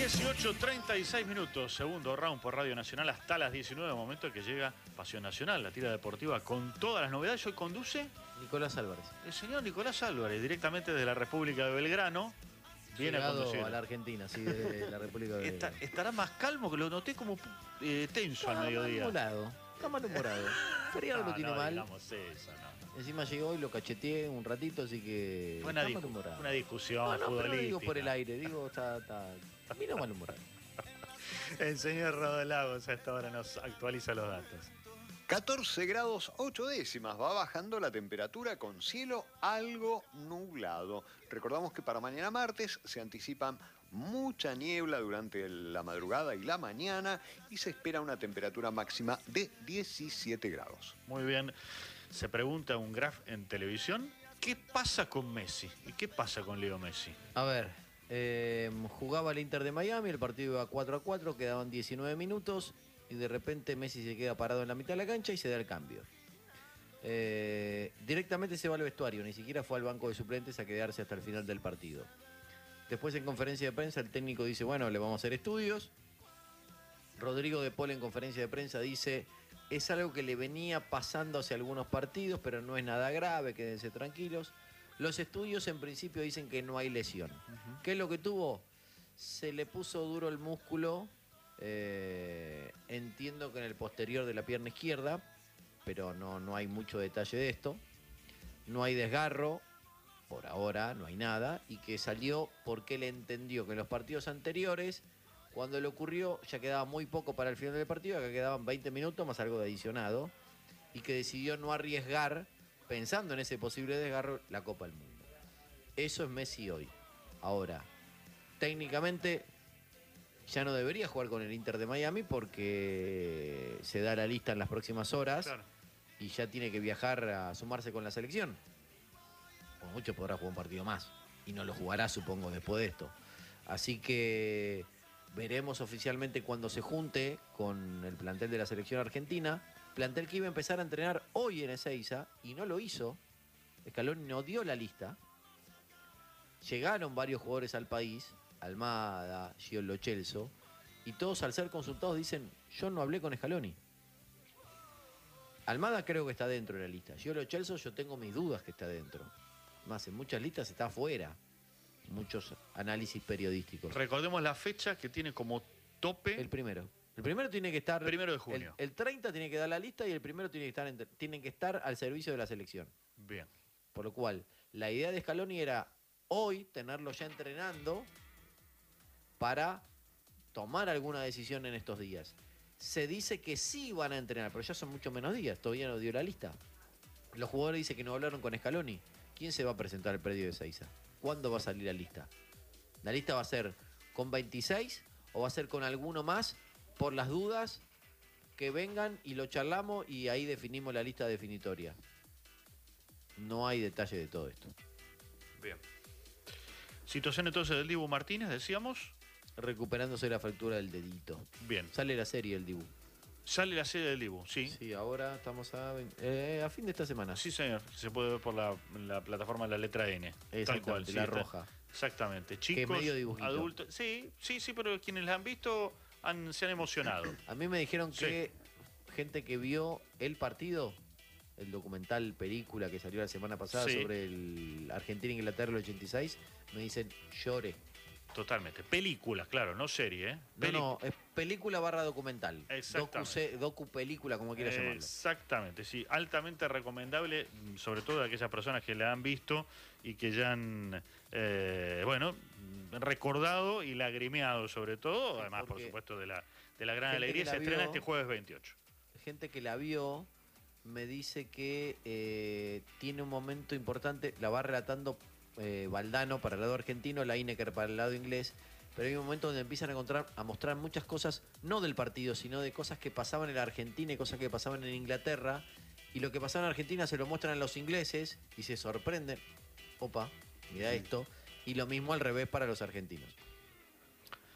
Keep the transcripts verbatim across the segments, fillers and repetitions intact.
dieciocho treinta y seis minutos, segundo round por Radio Nacional hasta las diecinueve, momento que llega Pasión Nacional, la tira deportiva con todas las novedades. Hoy conduce Nicolás Álvarez. El señor Nicolás Álvarez, directamente desde la República de Belgrano. Viene Llegado a conducir. a la Argentina, sí, de la República de Está, Belgrano. estará más calmo, que lo noté como eh, tenso al Está mediodía. malhumorado. Está malhumorado. Feriado No, lo tiene no mal. digamos eso, no. Encima llegó y lo cacheteé un ratito, así que. Fue una, está discu malhumorado. una discusión No, no, pero futbolística. no digo por el aire, digo, está. está vino malhumorado. El señor Rodolagos a esta hora nos actualiza los datos. catorce grados ocho décimas, va bajando la temperatura con cielo algo nublado. Recordamos que para mañana martes se anticipan mucha niebla durante la madrugada y la mañana y se espera una temperatura máxima de diecisiete grados. Muy bien, se pregunta un graf en televisión, ¿qué pasa con Messi? ¿Y qué pasa con Leo Messi? A ver, eh, jugaba el Inter de Miami, el partido iba cuatro a cuatro, quedaban diecinueve minutos. Y de repente Messi se queda parado en la mitad de la cancha y se da el cambio. Eh, directamente se va al vestuario, ni siquiera fue al banco de suplentes a quedarse hasta el final del partido. Después en conferencia de prensa el técnico dice, bueno, le vamos a hacer estudios. Rodrigo de Paul en conferencia de prensa dice, es algo que le venía pasando hace algunos partidos, pero no es nada grave, quédense tranquilos. Los estudios en principio dicen que no hay lesión. Uh-huh. ¿Qué es lo que tuvo? Se le puso duro el músculo. Eh, entiendo que en el posterior de la pierna izquierda, pero no, no hay mucho detalle de esto. No hay desgarro, por ahora no hay nada, y que salió porque él entendió que en los partidos anteriores, cuando le ocurrió, ya quedaba muy poco para el final del partido, acá quedaban veinte minutos más algo de adicionado, y que decidió no arriesgar, pensando en ese posible desgarro, la Copa del Mundo. Eso es Messi hoy. Ahora, técnicamente ya no debería jugar con el Inter de Miami porque se da la lista en las próximas horas, claro, y ya tiene que viajar a sumarse con la selección. O mucho podrá jugar un partido más y no lo jugará, supongo, después de esto. Así que veremos oficialmente cuando se junte con el plantel de la selección argentina. Plantel que iba a empezar a entrenar hoy en Ezeiza y no lo hizo. Scaloni no dio la lista. Llegaron varios jugadores al país, Almada, Gio Lo Celso, y todos al ser consultados dicen, yo no hablé con Scaloni. Almada creo que está dentro de la lista. Gio Lo Celso yo tengo mis dudas que está dentro. Más, en muchas listas está afuera. Muchos análisis periodísticos. Recordemos la fecha que tiene como tope. El primero. El primero tiene que estar... Primero de junio. El, el treinta tiene que dar la lista y el primero tiene que estar, en, tienen que estar al servicio de la selección. Bien. Por lo cual, la idea de Scaloni era hoy tenerlo ya entrenando para tomar alguna decisión en estos días. Se dice que sí van a entrenar, pero ya son mucho menos días, todavía no dio la lista. Los jugadores dicen que no hablaron con Scaloni. ¿Quién se va a presentar al predio de Ezeiza? ¿Cuándo va a salir la lista? ¿La lista va a ser con veintiséis o va a ser con alguno más por las dudas que vengan y lo charlamos y ahí definimos la lista definitoria? No hay detalle de todo esto. Bien. Situación entonces del Dibu Martínez, decíamos. Recuperándose la fractura del dedito. Bien. Sale la serie del Dibu. Sale la serie del Dibu, sí. Sí, ahora estamos a, eh, a fin de esta semana. Sí, señor. Se puede ver por la, la plataforma de la letra N. Tal cual. Sí, está, la roja. Exactamente. Chicos, adultos. Sí, sí, sí, pero quienes la han visto han, se han emocionado. A mí me dijeron sí. que gente que vio el partido, el documental, película que salió la semana pasada sí. sobre el Argentina-Inglaterra del ochenta y seis, me dicen lloré. Totalmente. Película, claro, no serie, ¿eh? No, no, es película barra documental. Exactamente. Docu, docu película, como quieras llamarlo. Exactamente, sí. Altamente recomendable, sobre todo a aquellas personas que la han visto y que ya han, eh, bueno, recordado y lagrimeado sobre todo. Sí, además, por supuesto, de la, de la gran alegría. Se estrena este jueves veintiocho. Gente que la vio me dice que eh, tiene un momento importante, la va relatando Eh, Valdano para el lado argentino, Lineker para el lado inglés, pero hay un momento donde empiezan a, encontrar, a mostrar muchas cosas, no del partido, sino de cosas que pasaban en la Argentina y cosas que pasaban en Inglaterra, y lo que pasaba en Argentina se lo muestran a los ingleses y se sorprenden. Opa, mira esto. Y lo mismo al revés para los argentinos.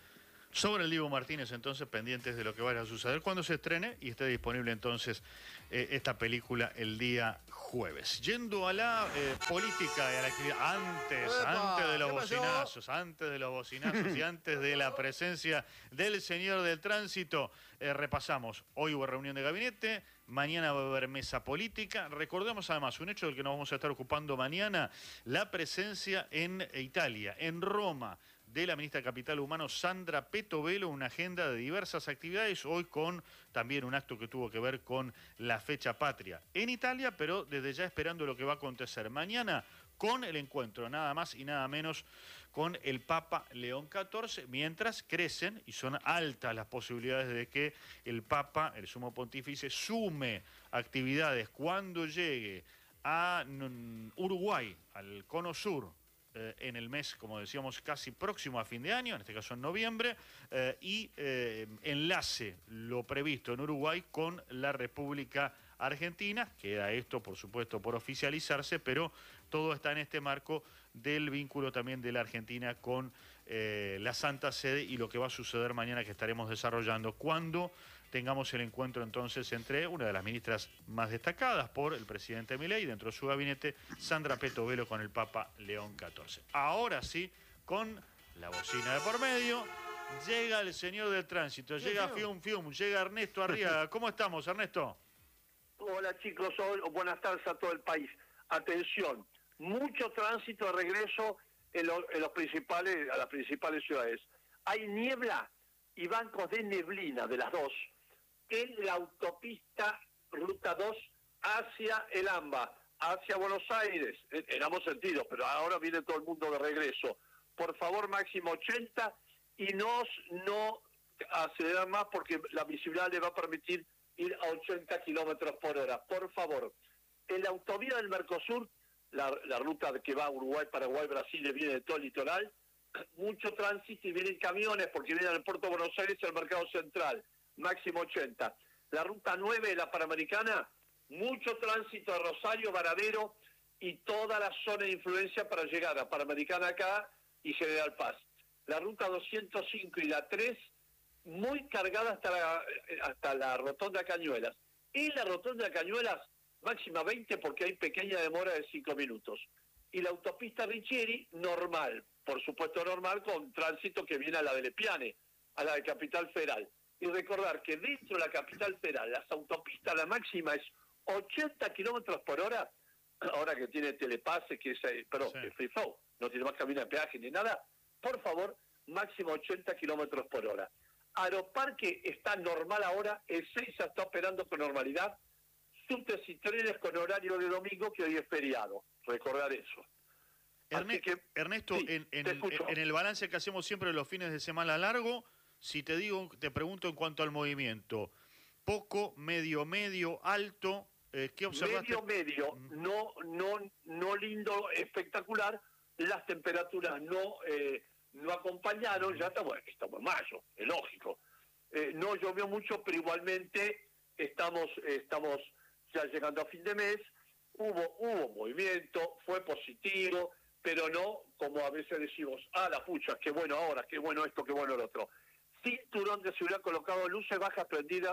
Sobre el Dibu Martínez, entonces, pendientes de lo que vaya a suceder cuando se estrene y esté disponible entonces eh, esta película el día jueves. Yendo a la eh, política y a la actividad, antes, ¡Epa! antes de los ¿Qué pasó? bocinazos, antes de los bocinazos y antes de la presencia del señor del tránsito, eh, repasamos. Hoy hubo reunión de gabinete, mañana va a haber mesa política. Recordemos además un hecho del que nos vamos a estar ocupando mañana, la presencia en Italia, en Roma, de la ministra de Capital Humano, Sandra Petovelo, una agenda de diversas actividades, hoy con también un acto que tuvo que ver con la fecha patria en Italia, pero desde ya esperando lo que va a acontecer mañana con el encuentro, nada más y nada menos, con el Papa León catorce, mientras crecen y son altas las posibilidades de que el Papa, el Sumo Pontífice, sume actividades cuando llegue a Uruguay, al Cono Sur, Eh, en el mes, como decíamos, casi próximo a fin de año, en este caso en noviembre, eh, y eh, enlace lo previsto en Uruguay con la República Argentina. Queda esto, por supuesto, por oficializarse, pero todo está en este marco del vínculo también de la Argentina con eh, la Santa Sede y lo que va a suceder mañana, que estaremos desarrollando cuando tengamos el encuentro entonces entre una de las ministras más destacadas por el presidente Milei, dentro de su gabinete, Sandra Petovelo, con el Papa León catorce. Ahora sí, con la bocina de por medio, llega el señor del tránsito, llega Fium Fium, llega Ernesto Arriaga. ¿Cómo estamos, Ernesto? Hola chicos, hoy, buenas tardes a todo el país. Atención, mucho tránsito de regreso en, lo, en los principales, a las principales ciudades. Hay niebla y bancos de neblina de las dos en la autopista Ruta dos hacia el AMBA, hacia Buenos Aires, en, en ambos sentidos, pero ahora viene todo el mundo de regreso. Por favor, máximo ochenta y no, no acelerar más porque la visibilidad le va a permitir ir a ochenta kilómetros por hora. Por favor, en la autovía del Mercosur, la, la ruta que va a Uruguay, Paraguay, Brasil, y viene de todo el litoral, mucho tránsito y vienen camiones porque vienen al puerto de Buenos Aires y al mercado central, máximo ochenta. La ruta nueve de la Panamericana, mucho tránsito a Rosario, Varadero y toda la zona de influencia para llegar a Panamericana acá y General Paz. La ruta doscientos cinco y la tres, muy cargada hasta la, hasta la rotonda Cañuelas. En la rotonda Cañuelas, máxima veinte porque hay pequeña demora de cinco minutos. Y la autopista Richieri, normal, por supuesto normal, con tránsito que viene a la de Lepiane, a la de Capital Federal. Y recordar que dentro de la Capital Federal, las autopistas, la máxima es ochenta kilómetros por hora, ahora que tiene telepase, que es, pero sí, es free flow, no tiene más camino de peaje ni nada, por favor, máximo ochenta kilómetros por hora. Aeroparque está normal ahora, el seis está operando con normalidad, subtes y trenes con horario de domingo, que hoy es feriado, recordar eso. Erne que, Ernesto, sí, en, en, en el balance que hacemos siempre los fines de semana largo, si te digo, te pregunto en cuanto al movimiento, poco, medio, medio, alto, eh, ¿qué observaste? Medio, medio, no, no, no lindo, espectacular, las temperaturas no, eh, no acompañaron, ya estamos, estamos en mayo, es lógico, eh, no llovió mucho, pero igualmente estamos, eh, estamos ya llegando a fin de mes, hubo, hubo movimiento, fue positivo, pero no como a veces decimos, ah, la pucha, qué bueno ahora, qué bueno esto, qué bueno el otro. Cinturón de seguridad colocado, luces bajas prendidas,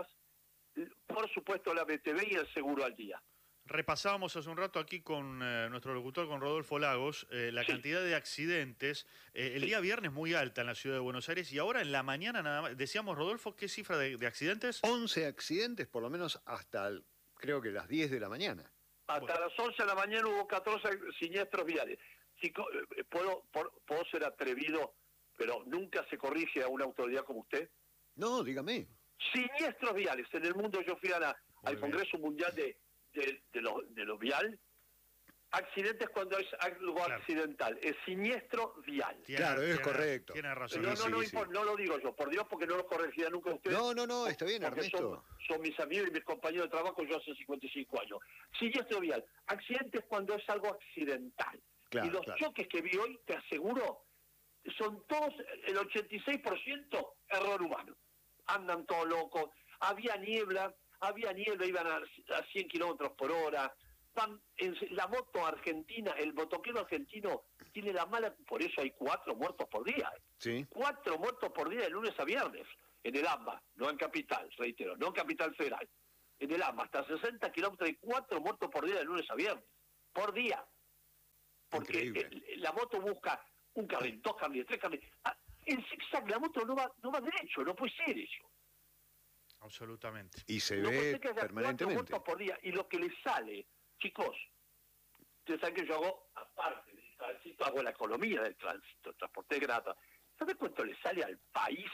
por supuesto la B T V y el seguro al día. Repasábamos hace un rato aquí con eh, nuestro locutor, con Rodolfo Lagos, eh, la sí. cantidad de accidentes. Eh, el sí. día viernes muy alta en la ciudad de Buenos Aires y ahora en la mañana nada más. Decíamos, Rodolfo, ¿qué cifra de, de accidentes? once accidentes, por lo menos hasta el, creo que las diez de la mañana. Hasta bueno. las once de la mañana hubo catorce siniestros viales. Si, ¿puedo, por, ¿Puedo ser atrevido, pero nunca se corrige a una autoridad como usted? No, dígame. Siniestros viales. En el mundo yo fui a la, al bien. Congreso Mundial de, de, de, lo, de lo vial. Accidentes cuando es algo claro. accidental. Es siniestro vial. Tiene, claro, es tiene, correcto. Tiene razón. No, no, sí, no, sí, no, sí. no lo digo yo, por Dios, porque no lo corregirá nunca usted. No, no, no, está bien, Ernesto. Son, son mis amigos y mis compañeros de trabajo, yo hace cincuenta y cinco años. Siniestro vial. Accidentes cuando es algo accidental. Claro, y los claro. choques que vi hoy, te aseguro, son todos, el ochenta y seis por ciento error humano. Andan todos locos. Había niebla, había niebla, iban a, a cien kilómetros por hora. Van en la moto argentina, el motoquero argentino tiene la mala, por eso hay cuatro muertos por día. Sí. Cuatro muertos por día de lunes a viernes, en el AMBA, no en Capital, reitero, no en Capital Federal. En el AMBA, hasta sesenta kilómetros, hay cuatro muertos por día de lunes a viernes. Por día. Porque el, la moto busca un carril, dos carriles, tres carriles. Ah, en zigzag la moto no va, no va derecho, no puede ser eso. Absolutamente. Y se no ve que haya permanentemente. Cuatro muertos por día. Y lo que le sale, chicos, ustedes saben que yo hago, aparte del tránsito, hago la economía del tránsito, el transporte grata. ¿Sabe cuánto le sale al país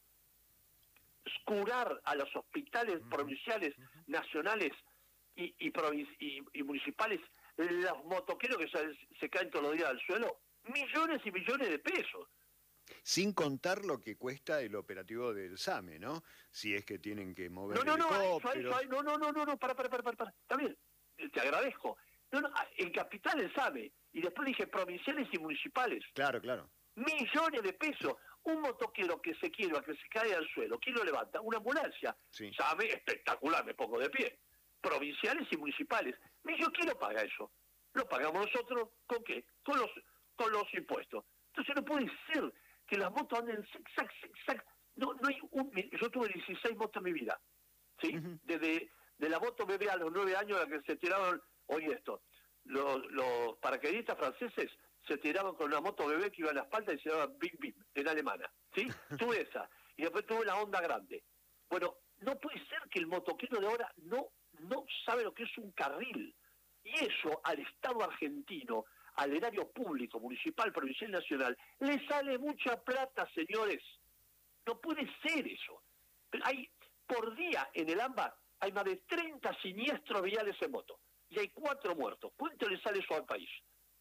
curar a los hospitales uh-huh. provinciales, uh-huh. nacionales y, y, provinci y, y municipales los motoqueros que se, se caen todos los días al suelo? Millones y millones de pesos. Sin contar lo que cuesta el operativo del SAME, ¿no? Si es que tienen que mover no, no, helicópteros. No, no, no, no, no, no, para, para, para, para, está bien, te agradezco. No, no, en capital el SAME, y después dije provinciales y municipales. Claro, claro. Millones de pesos. Un motoquero que se quiebra, que se cae al suelo, ¿quién lo levanta? Una ambulancia. Sí. SAME, espectacular, me pongo de pie. Provinciales y municipales. Yo quiero pagar eso. Lo pagamos nosotros, ¿con qué? Con los, con los impuestos. Entonces no puede ser que las motos anden zigzag, zigzag. No, no hay un... Yo tuve dieciséis motos en mi vida, ¿sí? Uh-huh. Desde de la moto bebé a los nueve años, a la que se tiraron, oye esto, los, los paracaidistas franceses se tiraban con una moto bebé que iba en la espalda y se llamaba Bim Bim, en alemana, ¿sí? Tuve esa, y después tuve la Honda grande. Bueno, no puede ser que el motoquero de ahora no, no sabe lo que es un carril. Y eso al Estado argentino, al erario público, municipal, provincial y nacional, le sale mucha plata, señores. No puede ser eso. Hay, por día en el AMBA, hay más de treinta siniestros viales en moto. Y hay cuatro muertos. ¿Cuánto le sale eso al país?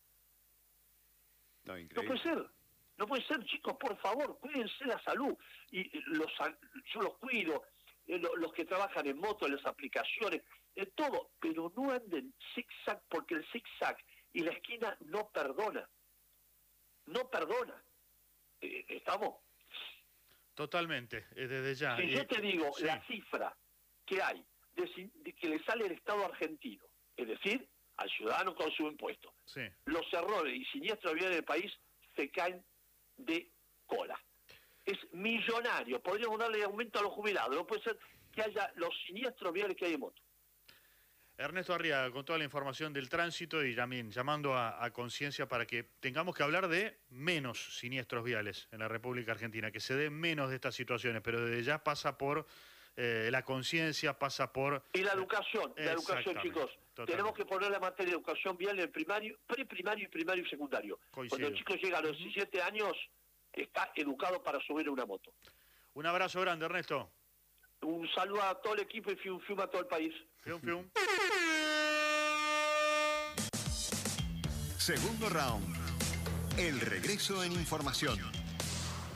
No, no puede ser. No puede ser, chicos, por favor, cuídense la salud. Y los, yo los cuido, los que trabajan en moto, en las aplicaciones, en todo, pero no anden zigzag, porque el zigzag y la esquina no perdona. No perdona. Eh, ¿Estamos? Totalmente, desde ya. Si y... yo te digo sí. la cifra que hay de, de que le sale al Estado argentino, es decir, al ciudadano con su impuesto, sí. los errores y siniestros viales del país se caen de cola. Es millonario. Podríamos darle aumento a los jubilados. No puede ser que haya los siniestros viales que hay en moto. Ernesto Arriaga, con toda la información del tránsito y también llamando a, a conciencia para que tengamos que hablar de menos siniestros viales en la República Argentina, que se den menos de estas situaciones, pero desde ya pasa por eh, la conciencia, pasa por... Y la educación, la educación, chicos. Totalmente. Tenemos que poner la materia de educación vial en el primario, preprimario y primario y secundario. Coincido. Cuando el chico llega a los diecisiete años, está educado para subir una moto. Un abrazo grande, Ernesto. Un saludo a todo el equipo y fium fium a todo el país. Fium fium. Segundo round. El regreso en información.